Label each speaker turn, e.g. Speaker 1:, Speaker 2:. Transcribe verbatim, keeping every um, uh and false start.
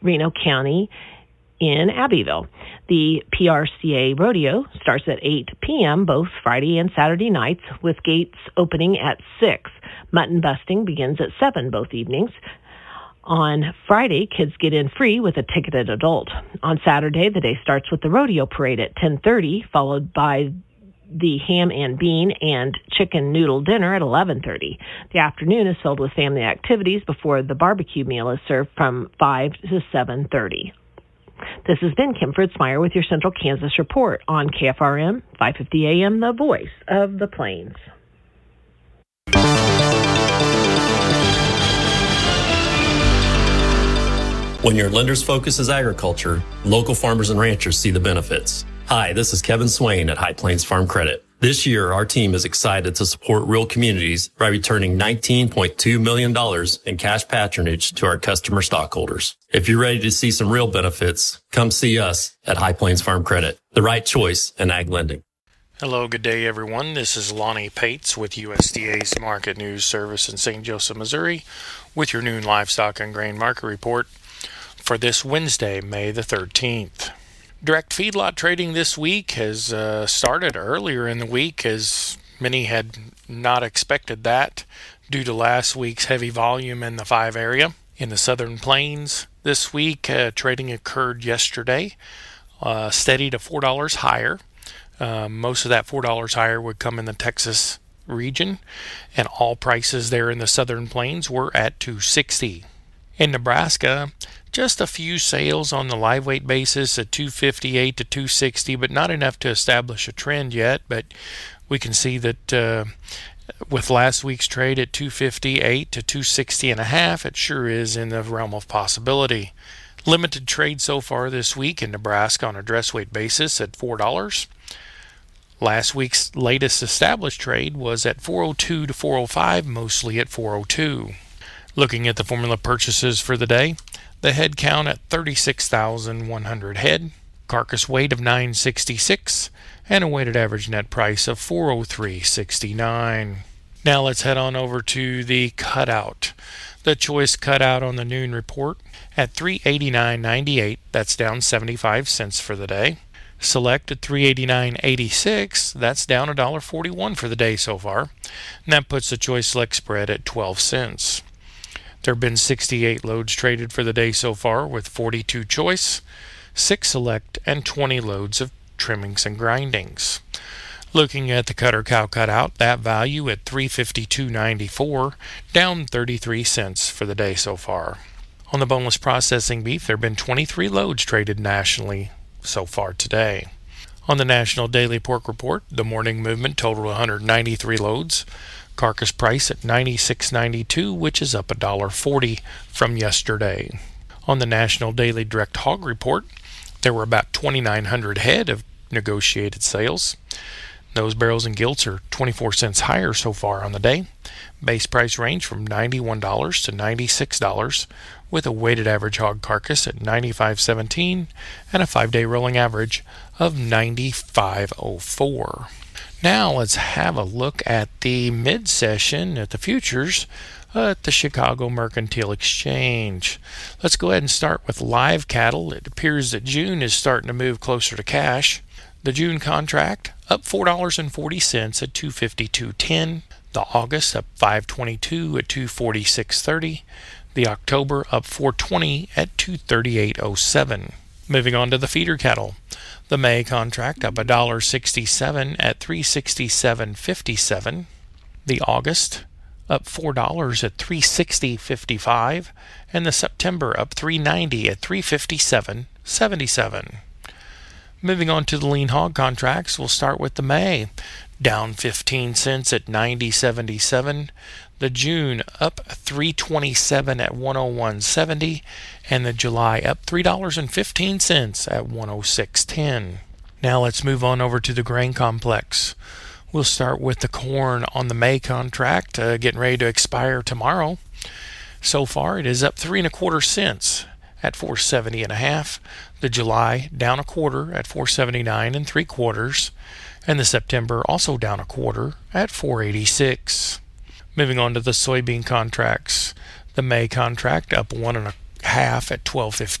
Speaker 1: Reno County in Abbeville. The P R C A Rodeo starts at eight p.m. both Friday and Saturday nights, with gates opening at six. Mutton busting begins at seven both evenings. On Friday, kids get in free with a ticketed adult. On Saturday, the day starts with the rodeo parade at ten thirty, followed by the ham and bean and chicken noodle dinner at eleven thirty. The afternoon is filled with family activities before the barbecue meal is served from five to seven thirty. This has been Kim Fritzmeyer with your Central Kansas Report on K F R M five fifty A M, the voice of the Plains.
Speaker 2: When your lender's focus is agriculture, local farmers and ranchers see the benefits. Hi, this is Kevin Swain at High Plains Farm Credit. This year, our team is excited to support rural communities by returning nineteen point two million dollars in cash patronage to our customer stockholders. If you're ready to see some real benefits, come see us at High Plains Farm Credit, the right choice in ag lending.
Speaker 3: Hello, good day, everyone. This is Lonnie Pates with U S D A's Market News Service in Saint Joseph, Missouri, with your noon livestock and grain market report for this Wednesday, May the thirteenth. Direct feedlot trading this week has uh, started earlier in the week, as many had not expected that due to last week's heavy volume in the five area. In the Southern Plains this week, uh, trading occurred yesterday, uh, steady to four dollars higher. Uh, most of that four dollars higher would come in the Texas region, and all prices there in the Southern Plains were at two sixty. In Nebraska, just a few sales on the live weight basis at two fifty-eight to two sixty, but not enough to establish a trend yet. But we can see that uh, with last week's trade at two fifty-eight to two sixty and a half, it sure is in the realm of possibility. Limited trade so far this week in Nebraska on a dress weight basis at four dollars. Last week's latest established trade was at four oh two to four oh five, mostly at four oh two. Looking at the formula purchases for the day, the head count at thirty-six thousand one hundred head, carcass weight of nine sixty-six, and a weighted average net price of four oh three sixty-nine. Now let's head on over to the cutout. The choice cutout on the noon report at three eighty-nine ninety-eight, that's down seventy-five cents for the day. Select at three eighty-nine eighty-six, that's down one dollar forty-one for the day so far. And that puts the choice select spread at twelve cents. There have been sixty-eight loads traded for the day so far, with forty-two choice, six select, and twenty loads of trimmings and grindings. Looking at the cutter cow cutout, that value at three fifty-two ninety-four, down thirty-three cents for the day so far. On the boneless processing beef, there have been twenty-three loads traded nationally so far today. On the National Daily Pork Report, the morning movement totaled one hundred ninety-three loads. Carcass price at ninety-six ninety-two, which is up one dollar forty from yesterday. On the National Daily Direct Hog Report, there were about twenty-nine hundred head of negotiated sales. Those barrels and gilts are twenty-four cents higher so far on the day. Base price range from ninety-one dollars to ninety-six dollars, with a weighted average hog carcass at ninety-five seventeen and a five-day rolling average of ninety-five oh four. Now let's have a look at the mid-session at the futures at the Chicago Mercantile Exchange. Let's go ahead and start with live cattle. It appears that June is starting to move closer to cash. The June contract up four dollars and forty cents at two fifty-two ten. The August up five twenty-two at two forty-six thirty. The October up four twenty at two thirty-eight oh seven. Moving on to the feeder cattle. The May contract up one dollar sixty-seven at three sixty-seven fifty-seven. The August up four dollars at three sixty fifty-five, and the September up three ninety at three fifty-seven seventy-seven. Moving on to the lean hog contracts, we'll start with the May, down fifteen cents at ninety seventy-seven. The June up three twenty-seven at one oh one seventy, and the July up three dollars and fifteen cents at one oh six ten. Now let's move on over to the grain complex. We'll start with the corn on the May contract, uh, getting ready to expire tomorrow. So far, it is up three and a quarter cents at four seventy and a half. The July down a quarter at four seventy-nine and three quarters, and the September also down a quarter at four eighty-six. Moving on to the soybean contracts, the May contract up one and a half at twelve fifteen.